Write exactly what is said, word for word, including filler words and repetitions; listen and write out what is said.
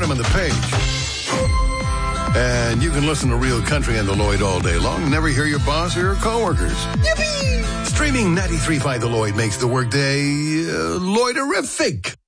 bottom of the page. And you can listen to Real Country and The Lloyd all day long and never hear your boss or your coworkers. Yippee! Streaming ninety-three point five The Lloyd makes the workday uh, Lloyderific.